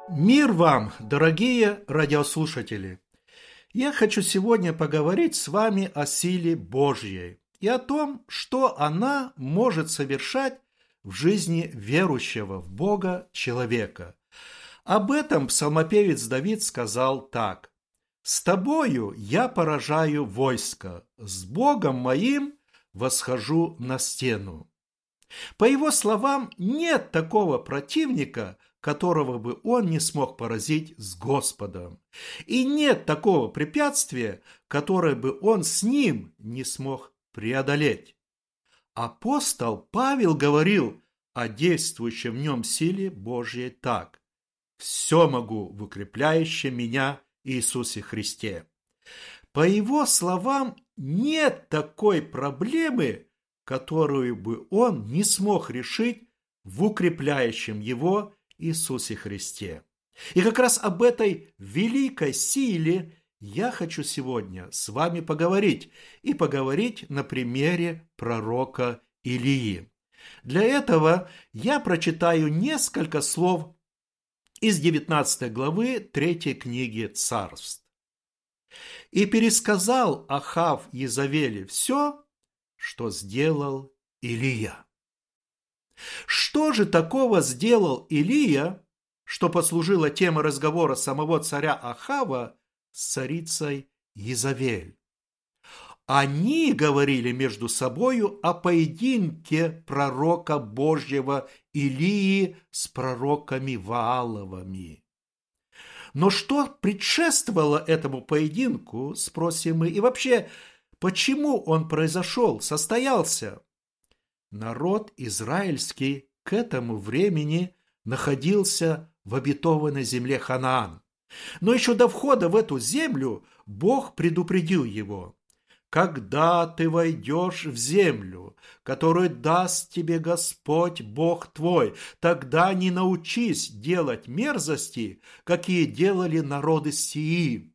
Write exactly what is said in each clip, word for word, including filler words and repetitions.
Мир вам, дорогие радиослушатели! Я хочу сегодня поговорить с вами о силе Божьей и о том, что она может совершать в жизни верующего в Бога человека. Об этом псалмопевец Давид сказал так: «С тобою я поражаю войско, с Богом моим восхожу на стену». По его словам, нет такого противника, которого бы он не смог поразить с Господом. И нет такого препятствия, которое бы он с ним не смог преодолеть. Апостол Павел говорил о действующей в нем силе Божьей так: «Все могу в укрепляющем меня Иисусе Христе». По его словам, нет такой проблемы, которую бы он не смог решить в укрепляющем его Иисусе Христе. И как раз об этой великой силе я хочу сегодня с вами поговорить, и поговорить на примере пророка Илии. Для этого я прочитаю несколько слов из девятнадцатой главы третьей книги Царств. «И пересказал Ахав Иезавели все, что сделал Илия». Что же такого сделал Илия, что послужило темой разговора самого царя Ахава с царицей Иезавель? Они говорили между собою о поединке пророка Божьего Илии с пророками Вааловыми. Но что предшествовало этому поединку, спросим мы, и вообще, почему он произошел, состоялся? Народ израильский к этому времени находился в обетованной земле Ханаан. Но еще до входа в эту землю Бог предупредил его: «Когда ты войдешь в землю, которую даст тебе Господь Бог твой, тогда не научись делать мерзости, какие делали народы сии».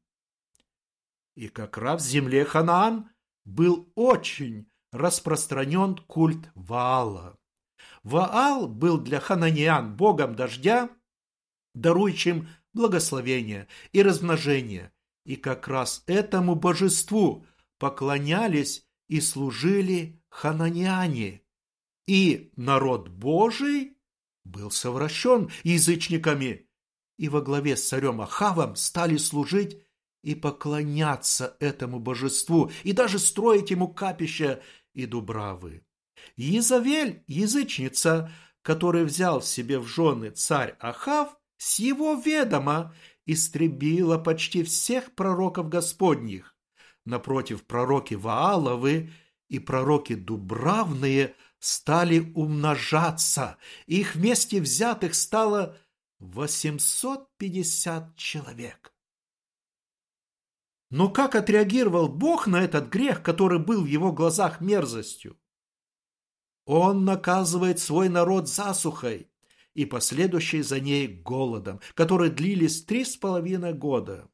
И как раз в земле Ханаан был очень распространен культ Ваала. Ваал был для хананян богом дождя, дарующим благословение и размножение. И как раз этому божеству поклонялись и служили хананяне. И народ Божий был совращен язычниками, и во главе с царем Ахавом стали служить и поклоняться этому божеству, и даже строить ему капища и дубравы. Иезавель, язычница, которую взял в себе в жены царь Ахав, с его ведома истребила почти всех пророков Господних. Напротив, пророки Вааловы и пророки Дубравные стали умножаться, и их вместе взятых стало восемьсот пятьдесят человек. Но как отреагировал Бог на этот грех, который был в его глазах мерзостью? Он наказывает свой народ засухой и последующей за ней голодом, которые длились три с половиной года.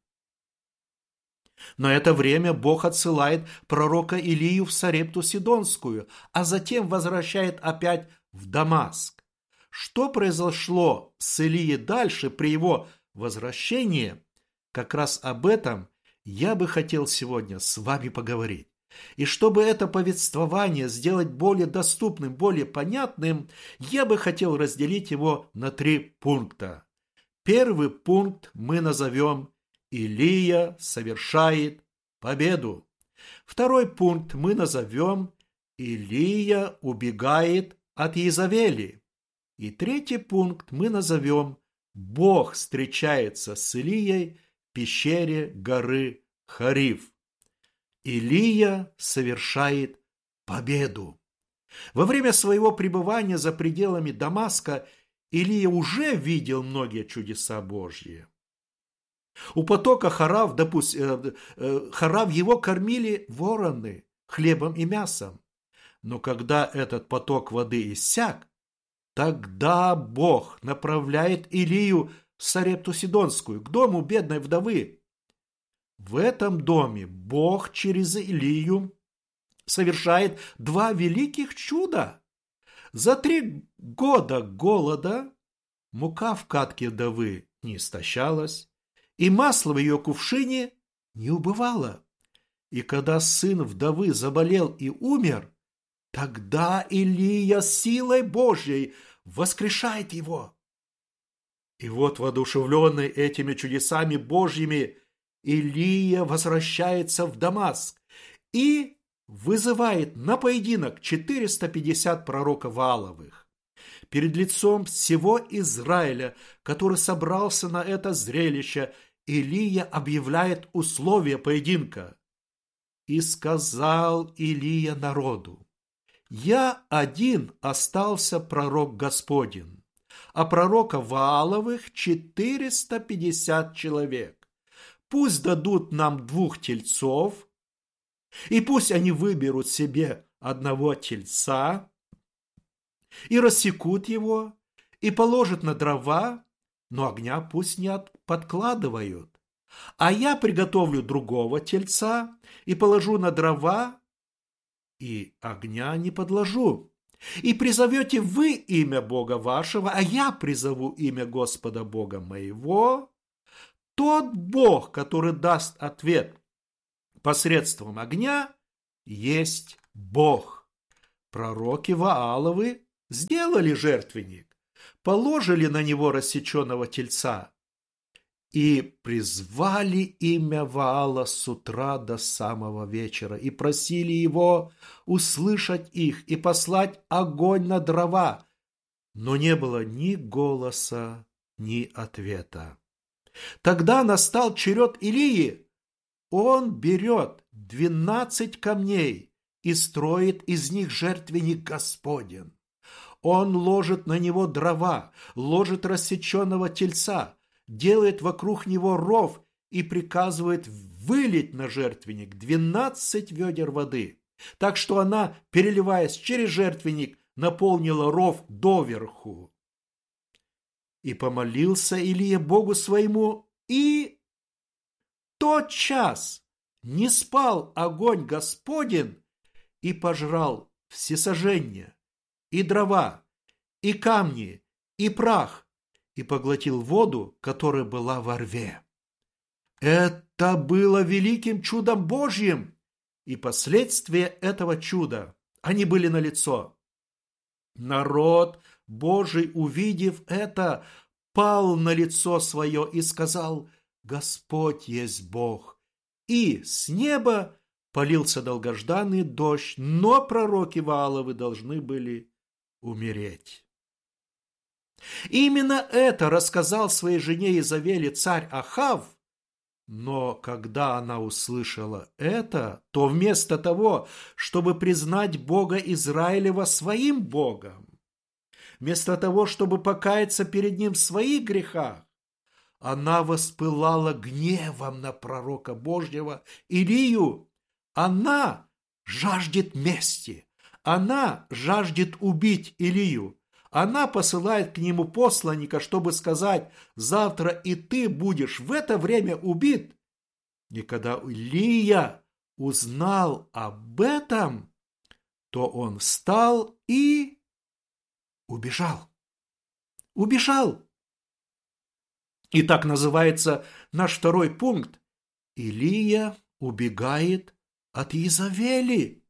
На это время Бог отсылает пророка Илию в Сарепту Сидонскую, а затем возвращает опять в Дамаск. Что произошло с Илией дальше при его возвращении, как раз об этом я бы хотел сегодня с вами поговорить. И чтобы это повествование сделать более доступным, более понятным, я бы хотел разделить его на три пункта. Первый пункт мы назовем «Илия совершает победу». Второй пункт мы назовем «Илия убегает от Иезавели». И третий пункт мы назовем «Бог встречается с Илией в пещере горы Хариф». Илия совершает победу. Во время своего пребывания за пределами Дамаска Илия уже видел многие чудеса Божьи. У потока Харав, допустим, Харав его кормили вороны хлебом и мясом. Но когда этот поток воды иссяк, тогда Бог направляет Илию в Сарепту Сидонскую, к дому бедной вдовы. В этом доме Бог через Илию совершает два великих чуда. За три года голода мука в катке вдовы не истощалась, и масло в ее кувшине не убывало. И когда сын вдовы заболел и умер, тогда Илия силой Божьей воскрешает его. И вот, воодушевленный этими чудесами Божьими, Илия возвращается в Дамаск и вызывает на поединок четыреста пятьдесят пророков Вааловых. Перед лицом всего Израиля, который собрался на это зрелище, Илия объявляет условия поединка. «И сказал Илия народу: я один остался пророк Господень, а пророков Вааловых четыреста пятьдесят человек. Пусть дадут нам двух тельцов, и пусть они выберут себе одного тельца и рассекут его, и положат на дрова, но огня пусть не подкладывают. А я приготовлю другого тельца и положу на дрова, и огня не подложу. И призовете вы имя Бога вашего, а я призову имя Господа Бога моего. Тот Бог, который даст ответ посредством огня, есть Бог». Пророки Вааловы сделали жертвенник, положили на него рассеченного тельца и призвали имя Ваала с утра до самого вечера и просили его услышать их и послать огонь на дрова, но не было ни голоса, ни ответа. Тогда настал черед Илии. Он берет двенадцать камней и строит из них жертвенник Господень. Он ложит на него дрова, ложит рассеченного тельца, делает вокруг него ров и приказывает вылить на жертвенник двенадцать ведер воды, так что она, переливаясь через жертвенник, наполнила ров доверху. И помолился Илия Богу своему, и тотчас не спал огонь Господень и пожрал всесожжение, и дрова, и камни, и прах, и поглотил воду, которая была во рве. Это было великим чудом Божьим, и последствия этого чуда, они были налицо. Народ Божий, увидев это, пал на лицо свое и сказал: «Господь есть Бог». И с неба полился долгожданный дождь, но пророки Вааловы должны были умереть. Именно это рассказал своей жене Изавеле царь Ахав, но когда она услышала это, то вместо того, чтобы признать Бога Израилева своим Богом, вместо того, чтобы покаяться перед Ним в своих грехах, она воспылала гневом на пророка Божьего Илию. Она жаждет мести, она жаждет убить Илию. Она посылает к нему посланника, чтобы сказать: «Завтра и ты будешь в это время убит». И когда Илия узнал об этом, то он встал и убежал. Убежал. И так называется наш второй пункт. Илия убегает от Изавели.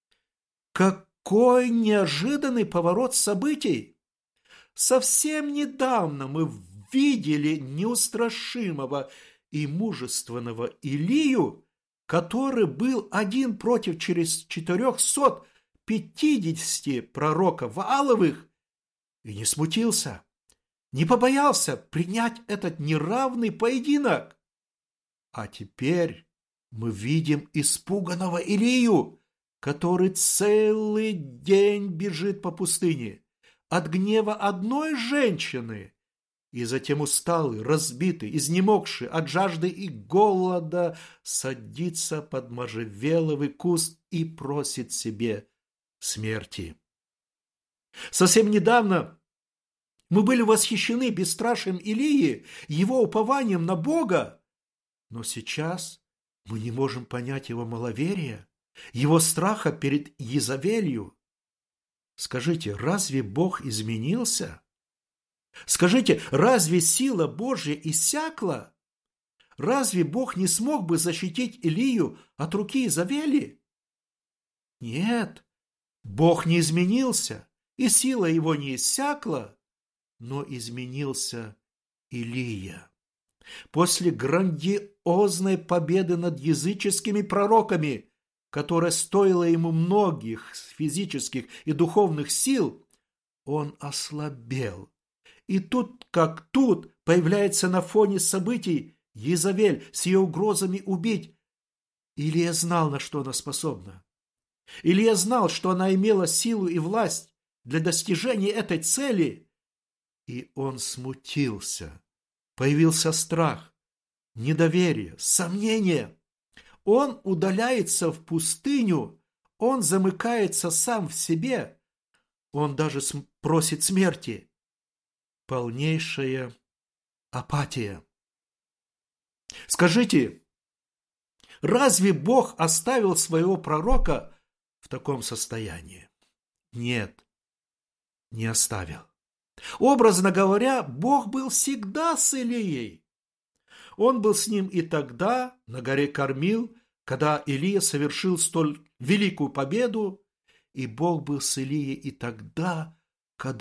Какой неожиданный поворот событий! Совсем недавно мы видели неустрашимого и мужественного Илию, который был один против четырехсот пятидесяти пророков Вааловых, и не смутился, не побоялся принять этот неравный поединок. А теперь мы видим испуганного Илию, который целый день бежит по пустыне от гнева одной женщины, и затем усталый, разбитый, изнемогший от жажды и голода садится под можжевеловый куст и просит себе смерти. Совсем недавно мы были восхищены бесстрашием Илии, его упованием на Бога, но сейчас мы не можем понять его маловерия, его страха перед Изавелью. Скажите, разве Бог изменился? Скажите, разве сила Божья иссякла? Разве Бог не смог бы защитить Илию от руки Изавели? Нет, Бог не изменился, и сила его не иссякла, но изменился Илия. После грандиозной победы над языческими пророками, которая стоила ему многих физических и духовных сил, он ослабел. И тут, как тут, появляется на фоне событий Иезавель с ее угрозами убить. Илия знал, на что она способна. Илия знал, что она имела силу и власть для достижения этой цели. И он смутился. Появился страх, недоверие, сомнение. Он удаляется в пустыню, он замыкается сам в себе, он даже просит смерти. Полнейшая апатия. Скажите, разве Бог оставил своего пророка в таком состоянии? Нет, не оставил. Образно говоря, Бог был всегда с Илией. Он был с ним и тогда, на горе Кормил, когда Илия совершил столь великую победу, и Бог был с Илией и тогда,